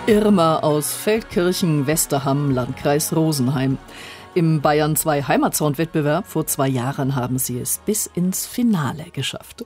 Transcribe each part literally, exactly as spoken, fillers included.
Irma aus Feldkirchen-Westerham, Landkreis Rosenheim. Im Bayern zwei Heimatsound-Wettbewerb vor zwei Jahren haben sie es bis ins Finale geschafft.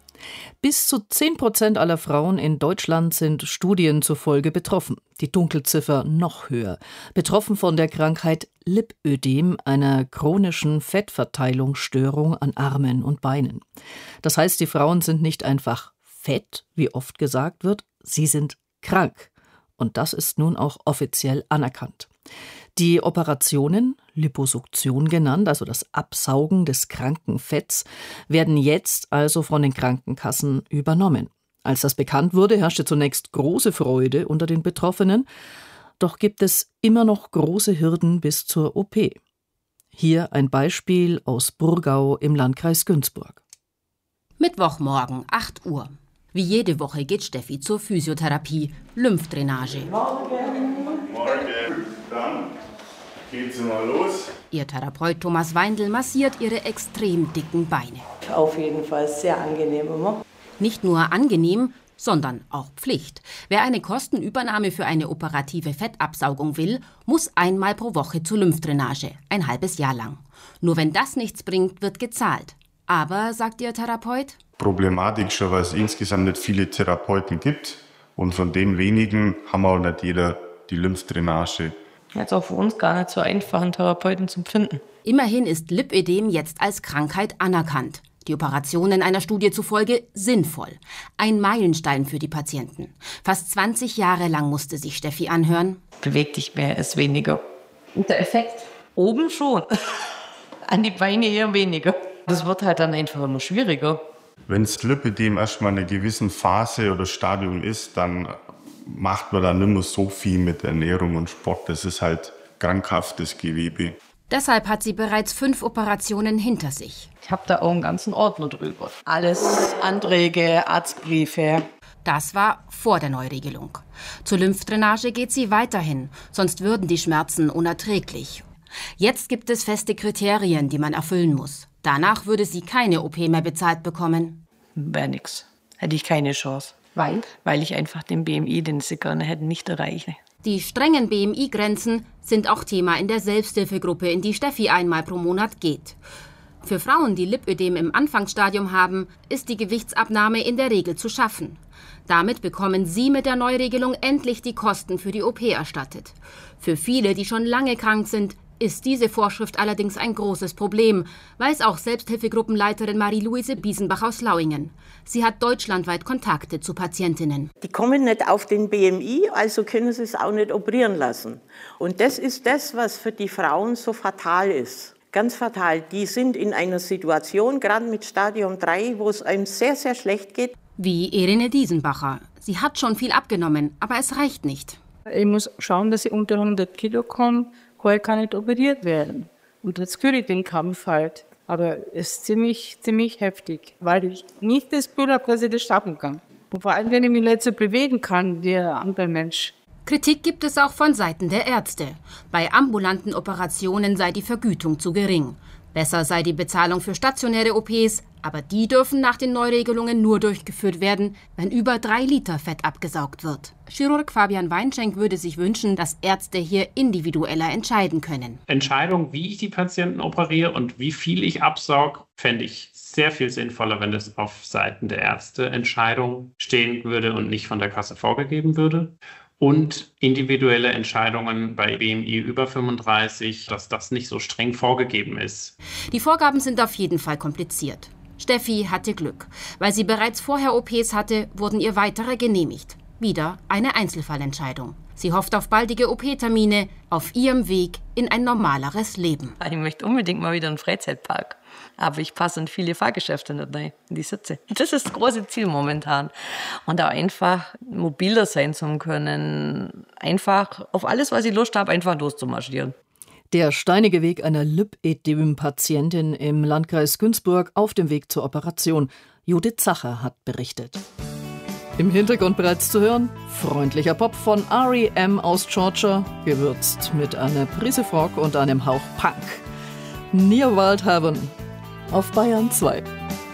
Bis zu zehn Prozent aller Frauen in Deutschland sind Studien zufolge betroffen. Die Dunkelziffer noch höher. Betroffen von der Krankheit Lipödem, einer chronischen Fettverteilungsstörung an Armen und Beinen. Das heißt, die Frauen sind nicht einfach fett, wie oft gesagt wird, sie sind krank. Und das ist nun auch offiziell anerkannt. Die Operationen, Liposuktion genannt, also das Absaugen des kranken Fetts, werden jetzt also von den Krankenkassen übernommen. Als das bekannt wurde, herrschte zunächst große Freude unter den Betroffenen. Doch gibt es immer noch große Hürden bis zur O P. Hier ein Beispiel aus Burgau im Landkreis Günzburg. Mittwochmorgen, acht Uhr. Wie jede Woche geht Steffi zur Physiotherapie, Lymphdrainage. Morgen. Morgen. Dann geht's mal los. Ihr Therapeut Thomas Weindl massiert ihre extrem dicken Beine. Auf jeden Fall sehr angenehm immer. Nicht nur angenehm, sondern auch Pflicht. Wer eine Kostenübernahme für eine operative Fettabsaugung will, muss einmal pro Woche zur Lymphdrainage, ein halbes Jahr lang. Nur wenn das nichts bringt, wird gezahlt. Aber, sagt ihr Therapeut, Problematik schon, weil es insgesamt nicht viele Therapeuten gibt. Und von den wenigen haben wir auch nicht jeder die Lymphdrainage. Jetzt auch für uns gar nicht so einfach, einen Therapeuten zu finden. Immerhin ist Lipödem jetzt als Krankheit anerkannt. Die Operationen einer Studie zufolge sinnvoll. Ein Meilenstein für die Patienten. Fast zwanzig Jahre lang musste sich Steffi anhören. Beweg dich mehr, ist weniger. Und der Effekt? Oben schon. An die Beine eher weniger. Das wird halt dann einfach immer schwieriger. Wenn das Lipödem erstmal in einer gewissen Phase oder Stadium ist, dann macht man dann nicht mehr so viel mit Ernährung und Sport. Das ist halt krankhaftes Gewebe. Deshalb hat sie bereits fünf Operationen hinter sich. Ich habe da auch einen ganzen Ordner drüber. Alles Anträge, Arztbriefe. Das war vor der Neuregelung. Zur Lymphdrainage geht sie weiterhin, sonst würden die Schmerzen unerträglich. Jetzt gibt es feste Kriterien, die man erfüllen muss. Danach würde sie keine O P mehr bezahlt bekommen. Wäre nix. Hätte ich keine Chance. Weil? Weil ich einfach den B M I, den sie gerne hätten, nicht erreiche. Die strengen B M I-Grenzen sind auch Thema in der Selbsthilfegruppe, in die Steffi einmal pro Monat geht. Für Frauen, die Lipödem im Anfangsstadium haben, ist die Gewichtsabnahme in der Regel zu schaffen. Damit bekommen sie mit der Neuregelung endlich die Kosten für die O P erstattet. Für viele, die schon lange krank sind, ist diese Vorschrift allerdings ein großes Problem, weiß auch Selbsthilfegruppenleiterin Marie-Louise Biesenbach aus Lauingen. Sie hat deutschlandweit Kontakte zu Patientinnen. Die kommen nicht auf den B M I, also können sie es auch nicht operieren lassen. Und das ist das, was für die Frauen so fatal ist. Ganz fatal. Die sind in einer Situation, gerade mit Stadium drei, wo es einem sehr, sehr schlecht geht. Wie Irene Diesenbacher. Sie hat schon viel abgenommen, aber es reicht nicht. Ich muss schauen, dass ich unter hundert Kilo komme. Heute kann nicht operiert werden. Und jetzt führe ich den Kampf halt. Aber es ist ziemlich, ziemlich heftig, weil ich nicht das Gefühl habe, dass ich das schaffen kann. Und vor allem, wenn ich mich nicht so bewegen kann, wie ein anderer Mensch. Kritik gibt es auch von Seiten der Ärzte. Bei ambulanten Operationen sei die Vergütung zu gering. Besser sei die Bezahlung für stationäre O Ps, aber die dürfen nach den Neuregelungen nur durchgeführt werden, wenn über drei Liter Fett abgesaugt wird. Chirurg Fabian Weinschenk würde sich wünschen, dass Ärzte hier individueller entscheiden können. Entscheidung, wie ich die Patienten operiere und wie viel ich absauge, fände ich sehr viel sinnvoller, wenn es auf Seiten der Ärzte Entscheidung stehen würde und nicht von der Kasse vorgegeben würde. Und individuelle Entscheidungen bei B M I über fünfunddreißig, dass das nicht so streng vorgegeben ist. Die Vorgaben sind auf jeden Fall kompliziert. Steffi hatte Glück. Weil sie bereits vorher O Ps hatte, wurden ihr weitere genehmigt. Wieder eine Einzelfallentscheidung. Sie hofft auf baldige O P-Termine auf ihrem Weg in ein normaleres Leben. Ich möchte unbedingt mal wieder einen Freizeitpark. Aber ich passe in viele Fahrgeschäfte nicht rein, in die Sitze. Das ist das große Ziel momentan. Und auch einfach mobiler sein zu können. Einfach auf alles, was ich Lust habe, einfach loszumarschieren. Der steinige Weg einer Lipödem-Patientin im Landkreis Günzburg auf dem Weg zur Operation. Judith Zacher hat berichtet. Im Hintergrund bereits zu hören, freundlicher Pop von R E M aus Georgia, gewürzt mit einer Prise Folk und einem Hauch Punk. Near Wild Heaven auf Bayern zwei.